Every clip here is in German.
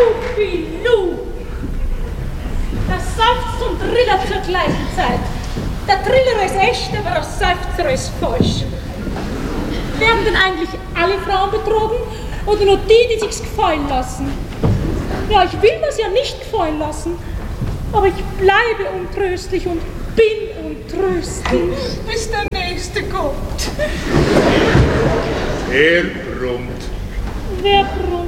Lupilu. Das seufzt und trillert zur gleichen Zeit. Der Triller ist echt, aber der Seufzer ist falsch. Werden denn eigentlich alle Frauen betrogen oder nur die sich's gefallen lassen? Ja, ich will mir's ja nicht gefallen lassen, aber ich bleibe untröstlich und bin untröstlich. Bis der Nächste kommt. Er brummt. Wer brummt?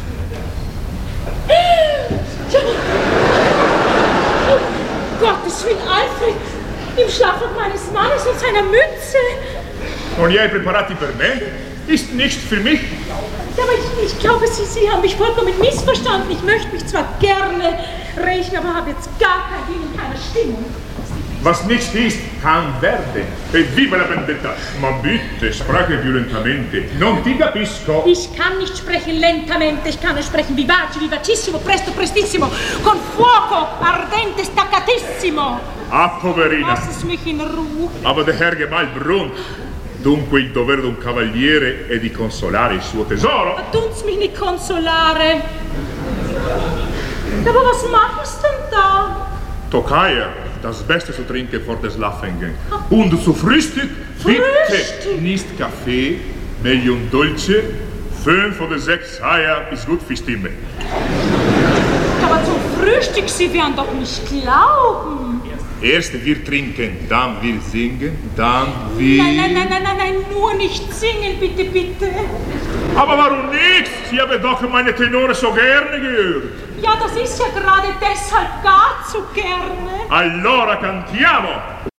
Oh, Gottes Willen, Alfred! Im Schlafrock meines Mannes und seiner Mütze! Und ihr preparati per me? Ist nicht für mich? Ja, aber ich glaube, Sie haben mich vollkommen missverstanden. Ich möchte mich zwar gerne rächen, aber habe jetzt gar kein Willen, keine Stimmung. Was nicht ist, kann werden. E viva la vendetta! Ma bitte, spreche violentamente. Non ti capisco. Ich kann nicht sprechen lentamente, ich kann nur sprechen vivace, vivacissimo, presto, prestissimo, con fuoco, ardente, staccatissimo. Ah, poverina. Lass es mich in Ruhe. Aber der Herr Gemahl brummt. Dunque il dovere d'un cavaliere è di consolare il suo tesoro. Tun's mich nicht konsolare. Aber was machst denn da? Tokaja, das Beste zu trinken vor des Schlafengehen. Und zu Frühstück, bitte nicht Kaffee, meglio un dolce. 5 oder 6 Eier ist gut für Stimme. Aber zum Frühstück, Sie werden doch nicht glauben. Erst wir trinken, dann wir singen, dann wir... Nein, nur nicht singen, bitte, bitte. Aber warum nicht? Sie haben doch meine Tenore so gerne gehört. Ja, das ist ja gerade deshalb gar zu gerne. Allora cantiamo!